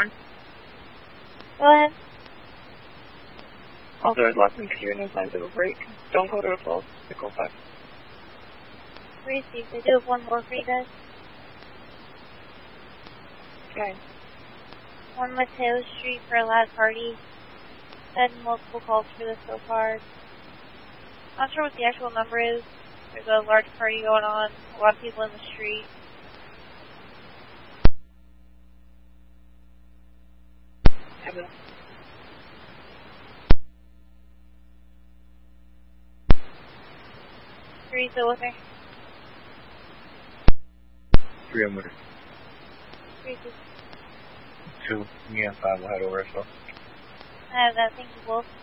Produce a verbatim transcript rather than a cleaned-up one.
Warren. Go ahead. Also, there's lots of fear and signs of a break. Don't go to a false pickle five. Receive. I do have one more for you guys. Okay. One Mateo Street for a loud party. Had multiple calls for this so far. Not sure what the actual number is. There's a large party going on. A lot of people in the street. Seven. Three still with me. Three, I'm with her. Three, two. Two, me and five will head over as well. I have that. Thank you both.